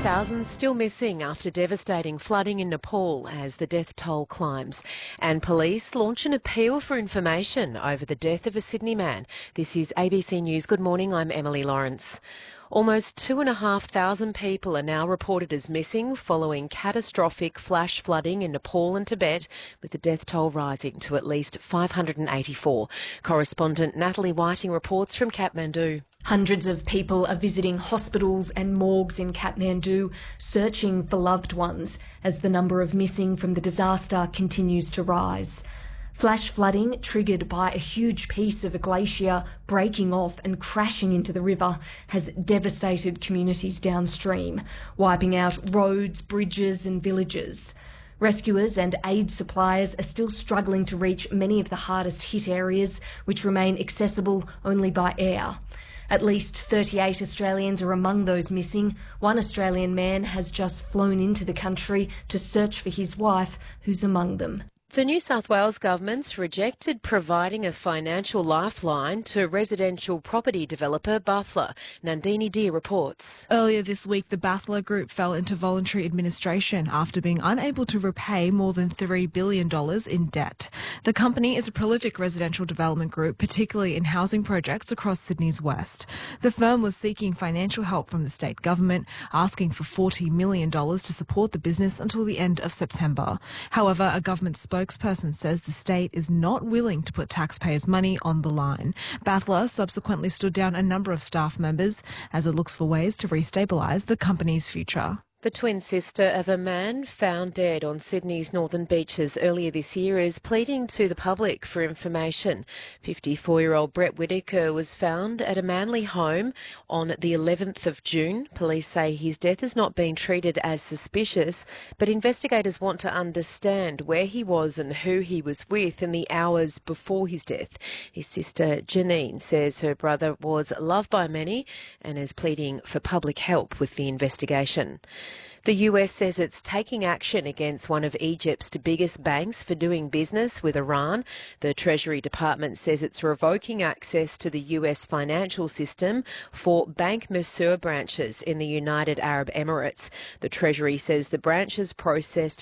Thousands still missing after devastating flooding in Nepal as the death toll climbs. And police launch an appeal for information over the death of a Sydney man. This is ABC News. Good morning, I'm Emily Lawrence. Almost 2,500 people are now reported as missing following catastrophic flash flooding in Nepal and Tibet, with the death toll rising to at least 584. Correspondent Natalie Whiting reports from Kathmandu. Hundreds of people are visiting hospitals and morgues in Kathmandu, searching for loved ones as the number of missing from the disaster continues to rise. Flash flooding, triggered by a huge piece of a glacier breaking off and crashing into the river, has devastated communities downstream, wiping out roads, bridges and villages. Rescuers and aid suppliers are still struggling to reach many of the hardest hit areas, which remain accessible only by air. At least 38 Australians are among those missing. One Australian man has just flown into the country to search for his wife, who's among them. The New South Wales government's rejected providing a financial lifeline to residential property developer Bathla. Nandini Deer reports. Earlier this week, the Bathla Group fell into voluntary administration after being unable to repay more than $3 billion in debt. The company is a prolific residential development group, particularly in housing projects across Sydney's west. The firm was seeking financial help from the state government, asking for $40 million to support the business until the end of September. However, a government spokesperson says the state is not willing to put taxpayers' money on the line. Bathla subsequently stood down a number of staff members as it looks for ways to restabilise the company's future. The twin sister of a man found dead on Sydney's northern beaches earlier this year is pleading to the public for information. 54-year-old Brett Whitaker was found at a Manly home on the 11th of June. Police say his death has not been treated as suspicious, but investigators want to understand where he was and who he was with in the hours before his death. His sister Janine says her brother was loved by many and is pleading for public help with the investigation. The US says it's taking action against one of Egypt's biggest banks for doing business with Iran. The Treasury Department says it's revoking access to the US financial system for Bank Mercer branches in the United Arab Emirates. The Treasury says the branches processed